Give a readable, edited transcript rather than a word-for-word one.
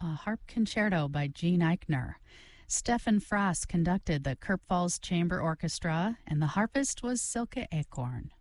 a harp concerto by Gene Eichner. Stefan Frost conducted the Kirk Falls Chamber Orchestra, and the harpist was Silke Acorn.